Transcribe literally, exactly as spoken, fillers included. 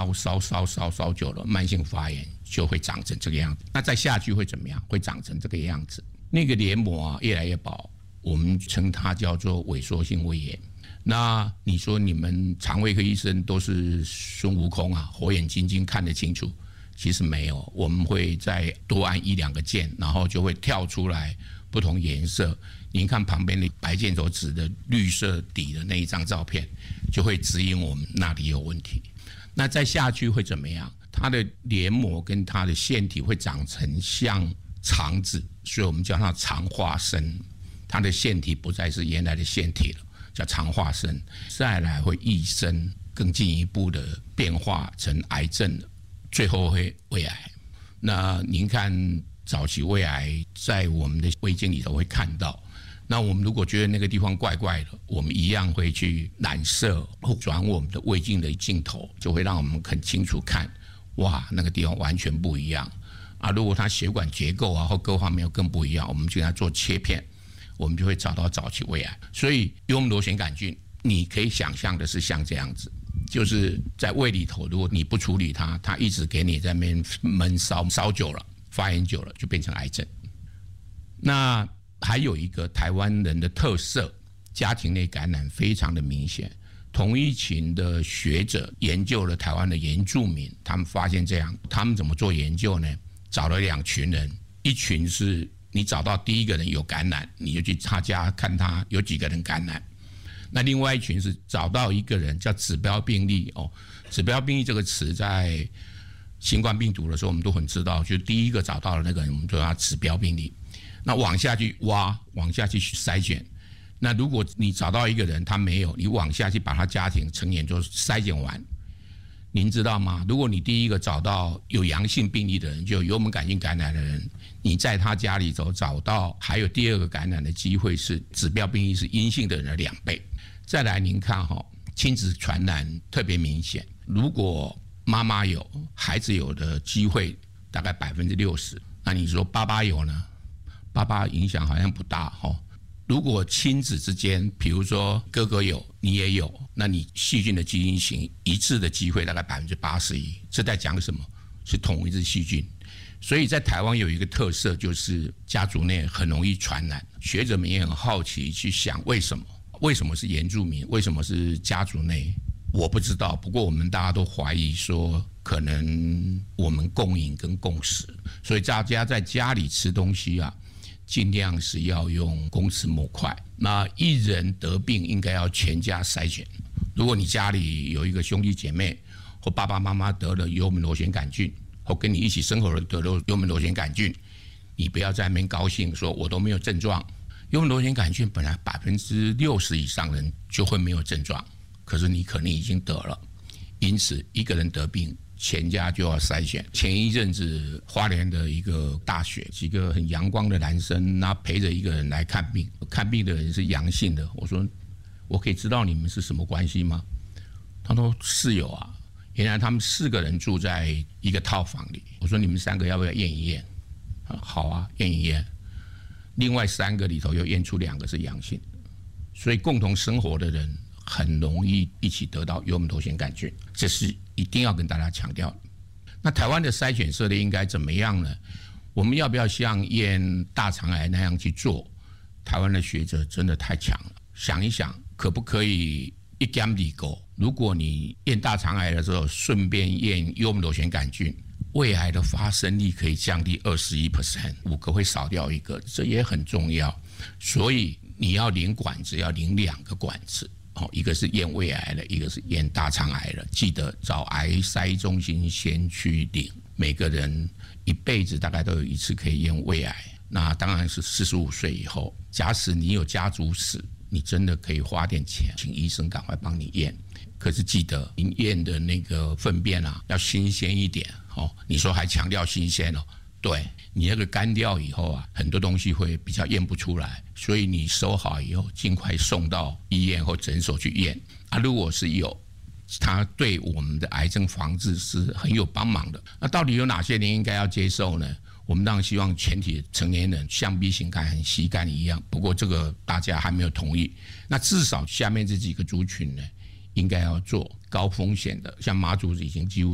烧烧烧烧烧久了，慢性发炎就会长成这个样子。那再下去会怎么样？会长成这个样子。那个黏膜啊越来越薄，我们称它叫做萎缩性胃炎。那你说你们肠胃科医生都是孙悟空啊，火眼金睛看得清楚？其实没有，我们会再多按一两个键，然后就会跳出来不同颜色。您看旁边的白箭头指的绿色底的那一张照片，就会指引我们那里有问题。那再下去会怎么样？它的黏膜跟它的腺体会长成像肠子，所以我们叫它肠化生。它的腺体不再是原来的腺体了，叫肠化生。再来会益生，更进一步的变化成癌症，最后会胃癌。那您看早期胃癌在我们的胃镜里头会看到，那我们如果觉得那个地方怪怪的，我们一样会去染色或转我们的胃镜的镜头，就会让我们很清楚看，哇，那个地方完全不一样啊！如果它血管结构啊或各方面更不一样，我们就给它做切片，我们就会找到早期胃癌。所以幽门螺旋杆菌，你可以想象的是像这样子，就是在胃里头，如果你不处理它，它一直给你在那边闷烧，烧久了，发炎久了，就变成癌症。那还有一个台湾人的特色，家庭内感染非常的明显。同一群的学者研究了台湾的原住民，他们发现这样，他们怎么做研究呢？找了两群人，一群是你找到第一个人有感染，你就去他家看他有几个人感染。那另外一群是找到一个人叫指标病例哦，指标病例这个词在新冠病毒的时候我们都很知道，就第一个找到的那个人，我们叫他指标病例。那往下去挖，往下去筛选。那如果你找到一个人他没有，你往下去把他家庭成员都筛检完，您知道吗？如果你第一个找到有阳性病例的人，就有幽门杆菌感染的人，你在他家里头找到还有第二个感染的机会是指标病例是阴性的人的两倍。再来您看哈、哦，亲子传染特别明显，如果妈妈有，孩子有的机会大概百分之六十。那你说爸爸有呢？爸爸影响好像不大哈、哦。如果亲子之间，比如说哥哥有，你也有，那你细菌的基因型一致的机会大概百分之八十一。这在讲什么？是同一只细菌。所以在台湾有一个特色，就是家族内很容易传染。学者们也很好奇去想为什么？为什么是原住民？为什么是家族内？我不知道。不过我们大家都怀疑说，可能我们共饮跟共食，所以大家在家里吃东西啊，尽量是要用公匙模块。那一人得病应该要全家筛选。如果你家里有一个兄弟姐妹或爸爸妈妈得了幽门螺旋杆菌，或跟你一起生活的得了幽门螺旋杆菌，你不要在那边高兴说我都没有症状。幽门螺旋杆菌本来百分之六十以上人就会没有症状，可是你可能已经得了，因此一个人得病，全家就要筛选。前一阵子花莲的一个大学，几个很阳光的男生，他陪着一个人来看病，看病的人是阳性的。我说我可以知道你们是什么关系吗？他说室友啊，原来他们四个人住在一个套房里。我说你们三个要不要验一验？好啊，验一验。另外三个里头又验出两个是阳性，所以共同生活的人很容易一起得到幽门螺旋杆菌，这是一定要跟大家强调的。那台湾的筛选策略应该怎么样呢？我们要不要像验大肠癌那样去做？台湾的学者真的太强了，想一想可不可以一兼二顾？如果你验大肠癌的时候顺便验幽门螺旋杆菌，胃癌的发生率可以降低 百分之二十一， 五个会少掉一个，这也很重要。所以你要领管子，要领两个管子，一个是验胃癌的，一个是验大肠癌的。记得找癌筛中心先去领。每个人一辈子大概都有一次可以验胃癌，那当然是四十五岁以后。假使你有家族史，你真的可以花点钱请医生赶快帮你验。可是记得您验的那个粪便啊，要新鲜一点哦。你说还强调新鲜哦？对，你那个干掉以后啊，很多东西会比较验不出来，所以你收好以后，尽快送到医院或诊所去验啊。如果是有，它对我们的癌症防治是很有帮忙的。那到底有哪些人应该要接受呢？我们当然希望全体成年人像 B 型肝和 C 肝一样，不过这个大家还没有同意。那至少下面这几个族群呢，应该要做高风险的，像马祖已经几乎